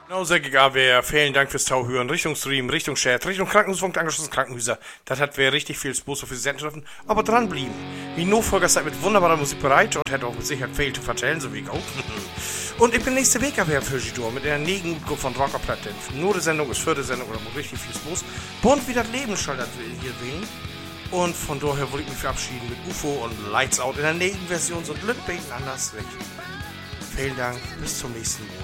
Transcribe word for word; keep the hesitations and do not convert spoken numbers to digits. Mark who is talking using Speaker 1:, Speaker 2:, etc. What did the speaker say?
Speaker 1: Genau, sehr geehrter, vielen Dank fürs Tauhören. Richtung Stream, Richtung Chat, Richtung Krankenhausfunk, angeschlossen Krankenhäuser. Das hat wir richtig viel Spaß für Sie senden dürfen. Aber dranbleiben. Wie no Folger seid mit wunderbarer Musik bereit und hätte auch mit Sicherheit viel zu vertellen, so wie ich auch. Und ich bin nächste Woche wieder für Sie durch mit der nächsten von Rockerplatte. Nur die Sendung ist für die Sendung oder richtig viel Spaß. Bunt wie das Leben soll das hier sehen. Und von daher wollte ich mich verabschieden mit U F O und Lights Out in der nächsten Version so ein Glückbeten anders weg. Vielen Dank, bis zum nächsten Mal.